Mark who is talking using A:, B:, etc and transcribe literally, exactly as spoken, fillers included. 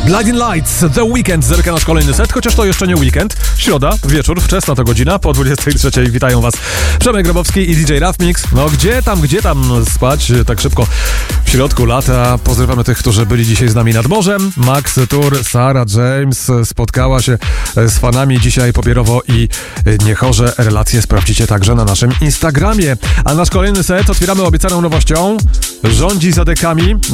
A: Blinding Lights, The Weekend, zerka nasz kolejny set, chociaż to jeszcze nie weekend. Środa, wieczór, wczesna to godzina, po dwudziestej trzeciej witają was Przemek Grabowski i D J Raf Mix. No gdzie tam, gdzie tam spać tak szybko w środku lata. Pozdrawiamy tych, którzy byli dzisiaj z nami nad morzem. Max Tour, Sarah James spotkała się z fanami dzisiaj pobierowo i niechorze relacje sprawdzicie także na naszym Instagramie. A nasz kolejny set otwieramy obiecaną nowością. Rządzi za dekami.